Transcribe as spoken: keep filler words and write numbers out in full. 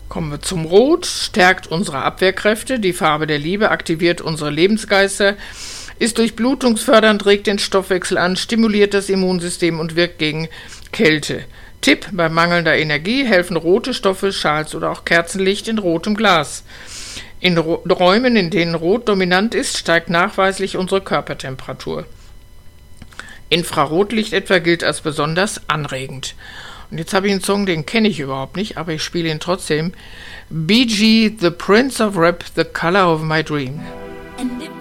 Kommen wir zum Rot. Stärkt unsere Abwehrkräfte. Die Farbe der Liebe aktiviert unsere Lebensgeister, ist durchblutungsfördernd, regt den Stoffwechsel an, stimuliert das Immunsystem und wirkt gegen Kälte. Tipp: Bei mangelnder Energie helfen rote Stoffe, Schals oder auch Kerzenlicht in rotem Glas. In Ro- Räumen, in denen Rot dominant ist, steigt nachweislich unsere Körpertemperatur. Infrarotlicht etwa gilt als besonders anregend. Und jetzt habe ich einen Song, den kenne ich überhaupt nicht, aber ich spiele ihn trotzdem. Bee Gee, The Prince of Rap, The Color of My Dream.